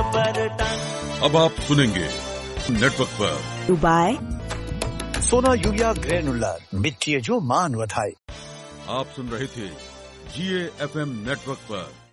पर टन। अब आप सुनेंगे नेटवर्क पर दुबई सोना यूरिया ग्रेनुलर मिट्टी जो मान वधाई। आप सुन रहे थे GAFM नेटवर्क पर